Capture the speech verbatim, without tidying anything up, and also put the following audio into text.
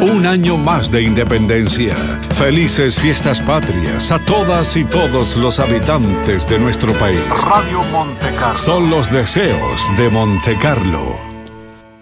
Un año más de independencia. Felices fiestas patrias a todas y todos los habitantes de nuestro país. Radio Monte Carlo. Son los deseos de Monte Carlo.